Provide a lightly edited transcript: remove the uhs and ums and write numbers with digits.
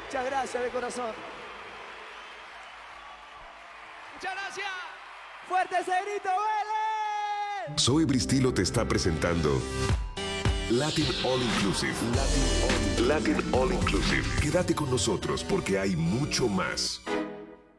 Muchas gracias de corazón. Muchas gracias. ¡Fuerte ese grito, Vélez! Zoe Bristilo te está presentando Latin All Inclusive. Latin All Inclusive. Quédate con nosotros porque hay mucho más.